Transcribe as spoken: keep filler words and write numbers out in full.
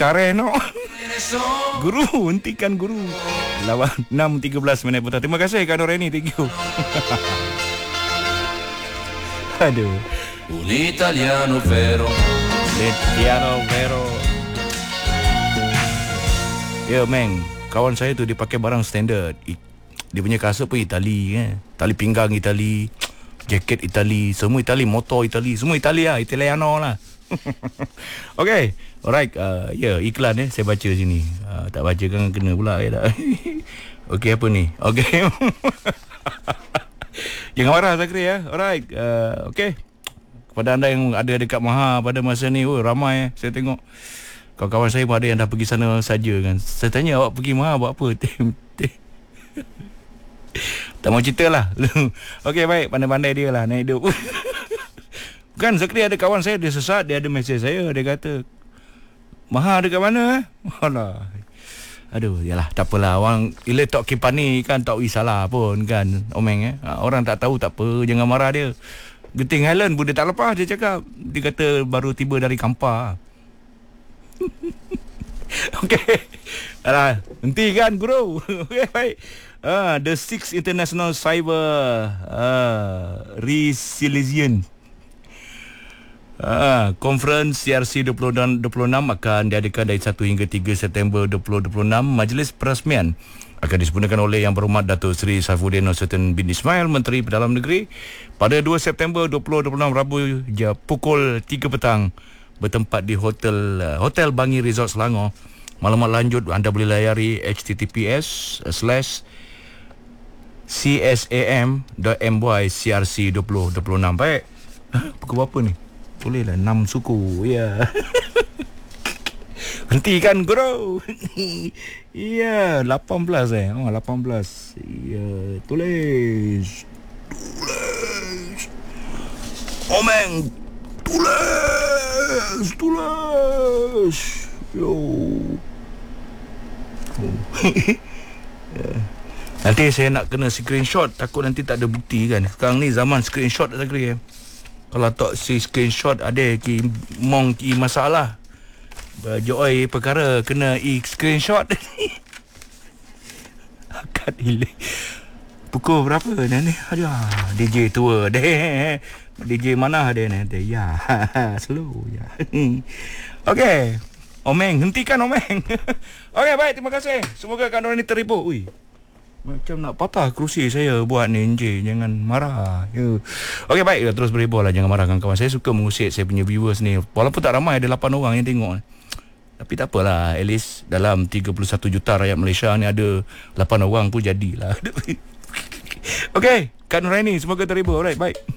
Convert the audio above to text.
Karen no. Guru, hentikan guru. Lawan enam tiga belas minit petang. Terima kasih Kak Noreni, thank you. Aduh. Un italiano vero. Italiano vero. Ya, Meng. Kawan saya tu dia pakai barang standard. Dia punya kasut pun Itali eh. Tali pinggang Itali, jaket Itali, semua Itali, motor Itali, semua Itali lah, Italiano lah. Okay, alright. Uh, ya, yeah, iklan eh saya baca sini. Uh, tak baca kan kena pula ya tak. Okay, apa ni? Okay. Jangan marah Zakri ya. Alright. Uh, okay. Kepada anda yang ada dekat Maha pada masa ni, oh ramai eh. Saya tengok kawan-kawan saya pun ada yang dah pergi sana saja kan. Saya tanya, awak pergi Maha buat apa? Tak mau cerita lah. Okey, baik. Pandai-pandai dia lah naik hidup. Kan Zakri ada kawan saya, dia sesat, dia ada mesej saya, dia kata, Maha dekat mana eh? Alah. Aduh, yalah, tak apalah. Orang ila tok kipani kan tak salah pun kan, Omeng eh. Orang tak tahu tak apa, jangan marah dia. Genting Highland pun dia tak lepas, dia cakap, dia kata baru tiba dari Kampar. Okey. Alah, henti kan guru. Okey, baik. Ah, the sixth International Cyber ah, Resilience ah, Conference C R C dua puluh enam akan diadakan dari satu hingga tiga September dua ribu dua puluh enam. Majlis Perasmian akan disempurnakan oleh Yang Berhormat Datuk Seri Saifuddin Nursultan bin Ismail, Menteri Perdana Negeri, pada dua September dua ribu dua puluh enam, Rabu ja, pukul tiga petang, bertempat di Hotel Hotel Bangi Resort Selangor. Maklumat lanjut anda boleh layari h t t p s slash c s a m dot m y c r c dua ribu dua puluh enam. Baik. Pukul berapa ni? Boleh lah enam suku. Ya. Hentikan guru. Ya, lapan belas eh. Oh, lapan belas. Ya, tulis. Tulis. Omeng. Tulis. Tulis. Yo. Oh. Ya. Nanti saya nak kena screenshot, takut nanti tak ada bukti kan. Sekarang ni zaman screenshot tak kira. Kalau tak si screenshot ada ki mong ki masalah. Joy perkara kena i screenshot. Akad hilang. Pukul berapa ni? Aduh, D J tua deh. D J mana dia ni? Ya, slow ya. Okey. Omeng, hentikan Omeng. Okey, baik, terima kasih. Semoga kawan ini terhibur. Ui. Macam nak patah kerusi saya buat ni, Encik. Jangan marah. Ya. Okey, baik. Terus berhibur lah. Jangan marahkan kawan. Saya suka mengusik saya punya viewers ni. Walaupun tak ramai, ada lapan orang yang tengok. Tapi tak apalah. At least dalam tiga puluh satu juta rakyat Malaysia ni ada lapan orang pun jadilah. Okey. Kak Nuraini, semoga terhibur. Alright, baik.